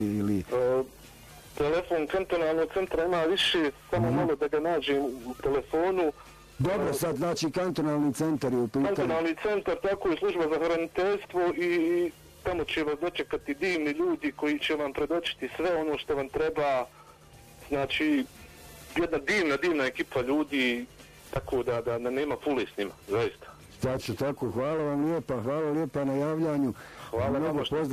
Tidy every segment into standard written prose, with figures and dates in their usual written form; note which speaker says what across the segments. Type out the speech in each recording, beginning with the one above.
Speaker 1: ili...
Speaker 2: Telefon kantonalnog centra ima više, samo malo da ga nađem u telefonu.
Speaker 1: Dobro, sad znači kantonalni centar je u pitanju.
Speaker 2: Kantonalni centar, tako je služba za hraniteljstvo i tamo će vas dočekati divni ljudi koji će vam predočiti sve ono što vam treba. Znači, jedna divna ekipa ljudi, tako da nema fuli s njima, zaista.
Speaker 1: Znači, tako, hvala vam lijepa na javljanju.
Speaker 2: Hvala vama što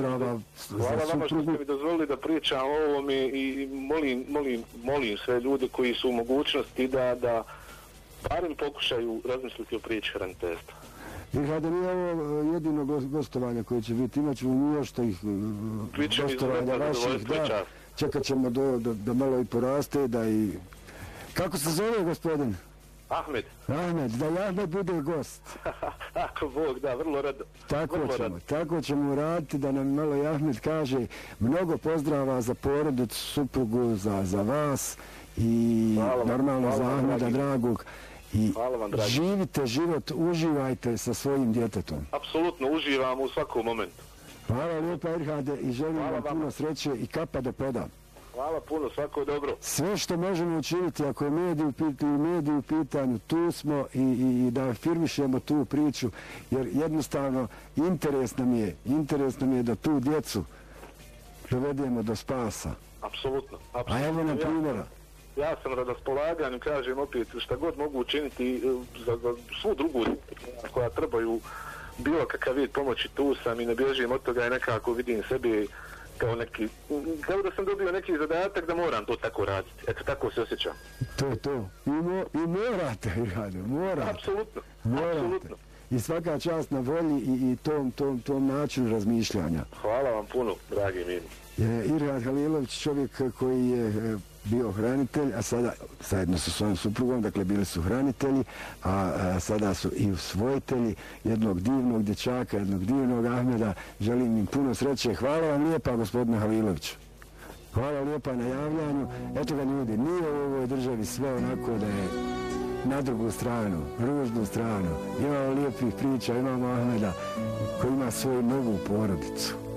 Speaker 2: ste mi dozvolili da pričam o ovom i molim sve ljude koji su u mogućnosti da barem pokušaju razmisliti o priči hraniteljstva.
Speaker 1: Irhade, nije ovo jedino gostovanje koje će biti, imat ćemo još tih gostovanja vaših, da, čekat ćemo da malo i poraste, da i... Kako se zove gospodin?
Speaker 2: Ahmed,
Speaker 1: da i Ahmed bude gost.
Speaker 2: Ako Bog, da, vrlo rado.
Speaker 1: Tako ćemo uraditi da nam malo i Ahmed kaže mnogo pozdrava za porodicu, suprugu, za vas i normalno za Ahmeda dragog. I živite život, uživajte sa svojim djetetom.
Speaker 2: Apsolutno, uživam u svakom momentu.
Speaker 1: Hvala lijepa Irhade i želim vam puno sreće i kapa do poda.
Speaker 2: Hvala puno, svako dobro.
Speaker 1: Sve što možemo učiniti, ako je medij u pitanju, tu smo i da afirmišemo tu priču, jer jednostavno interesno mi je da tu djecu dovedemo do spasa.
Speaker 2: Apsolutno.
Speaker 1: A evo na primjera.
Speaker 2: Ja sam na raspolaganju, kažem opet, šta god mogu učiniti za svu drugu koja trebaju bilo kakav vid pomoći, tu sam i ne bježim od toga i nekako vidim sebi kao da sam dobio neki zadatak da moram to tako raditi. Eto, tako se osjećam.
Speaker 1: To. I morate, Irhade, morate.
Speaker 2: Apsolutno.
Speaker 1: I svaka čast na volji i tom načinu razmišljanja.
Speaker 2: Hvala vam puno, dragi mili.
Speaker 1: Irhad Halilović, čovjek koji je bio hranitelj, a sada zajedno sa svojom suprugom, dakle bili su hranitelji, a sada su i usvojitelji jednog divnog dječaka, jednog divnog Ahmeda. Želim im puno sreće. Hvala vam lijepa, gospodine Halilović. Hvala lijepa na javljanju. Eto ga ljudi, nije u ovoj državi sve onako da je na drugu stranu, ružnu stranu. Imamo lijepih priča, imamo Ahmeda koji ima svoju novu porodicu.